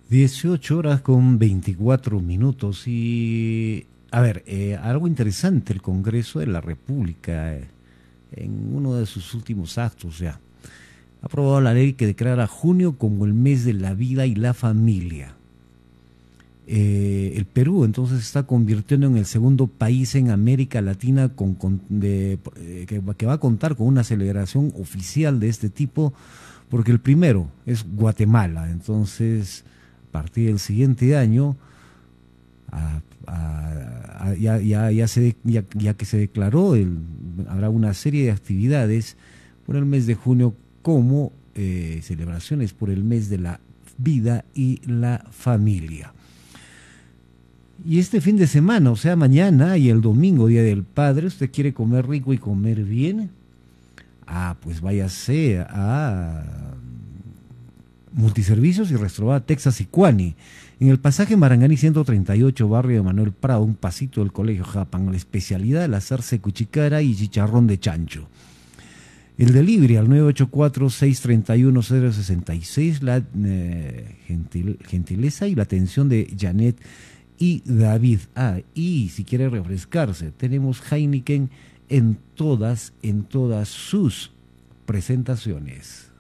18 horas con 24 minutos y, a ver, algo interesante, el Congreso de la República, en uno de sus últimos actos ya, ha aprobado la ley que declara junio como el mes de la vida y la familia. El Perú entonces se está convirtiendo en el segundo país en América Latina que va a contar con una celebración oficial de este tipo, porque el primero es Guatemala. Entonces, a partir del siguiente año, ya que se declaró, habrá una serie de actividades por el mes de junio como celebraciones por el mes de la vida y la familia. Y este fin de semana, o sea, mañana y el domingo, Día del Padre, ¿usted quiere comer rico y comer bien? Pues váyase a Multiservicios y Restaurante Texas y Cuani. En el pasaje Marangani 138, barrio de Manuel Prado, un pasito del Colegio Japán, la especialidad del azarse cuchicara y chicharrón de chancho. El delivery al 984-631-066, la gentileza y la atención de Janet y David. Y si quiere refrescarse, tenemos Heineken en todas sus presentaciones.